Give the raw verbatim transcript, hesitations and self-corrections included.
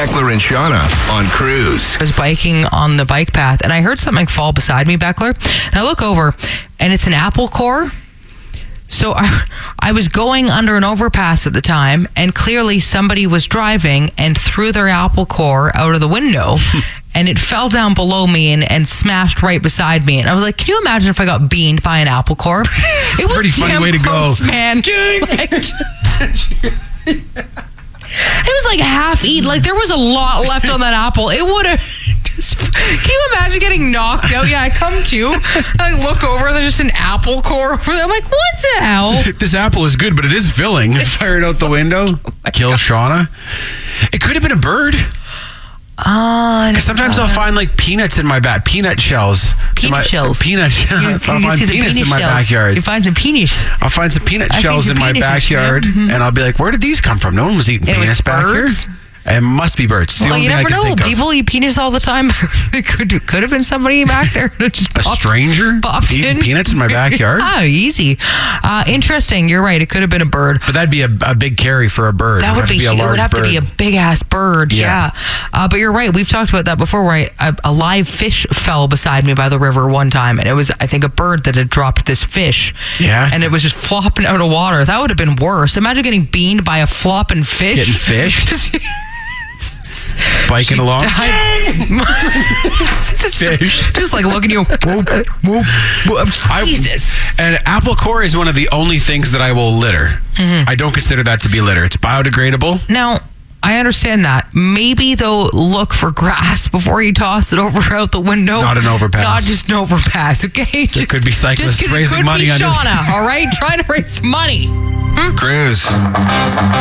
Beckler and Shauna on Cruise. I was biking on the bike path and I heard something fall beside me, Beckler. And I look over and it's an apple core. So I, I was going under an overpass at the time, and clearly somebody was driving and threw their apple core out of the window, and it fell down below me and, and smashed right beside me. And I was like, can you imagine if I got beamed by an apple core? It was pretty funny damn way to close, go. man. Like, just- it was like half eaten. Like there was a lot left on that apple. It would have just. Can you imagine getting knocked out? Yeah, I come to. I look over. There's just an apple core over there. I'm like, what the hell? This apple is good, but it is filling. Fired out the window. Kill Shauna. It could have been a bird. Uh, Sometimes I'll find like peanuts in my back, peanut shells. Peanut my, shells. Peanut shells. You- I'll you find see some peanuts in my shells. backyard. You find some penis. I'll find some peanut I shells think in some my penises, backyard, yeah. Mhm. and I'll be like, "Where did these come from? No one was eating It was penis back birds? here." It must be birds. It's the Well, only you thing I never can know. think of. People eat penis all the time. It could could have been somebody back there that just A popped, stranger popped eating in. peanuts in my backyard. Oh, easy. Uh, interesting. You're right. It could have been a bird. But that'd be a, a big carry for a bird. That It'd would have be, to be a it large would have bird. to be a big ass bird. Yeah. Yeah. Uh, but you're right. We've talked about that before, right? A, a live fish fell beside me by the river one time, and it was, I think, a bird that had dropped this fish. Yeah. And it was just flopping out of water. That would have been worse. Imagine getting beamed by a flopping fish. Getting fish? Just- Biking She along. died. Fish. Just like looking at you. Whoop, whoop, whoop. I- Jesus. An apple core is one of the only things that I will litter. Mm-hmm. I don't consider that to be litter. It's biodegradable. Now, I understand that. Maybe, though, look for grass before you toss it over out the window. Not an overpass. Not just an overpass, okay? Just, could be cyclists just 'cause raising it could money be under- Shauna, all right? Trying to raise money. Cruise.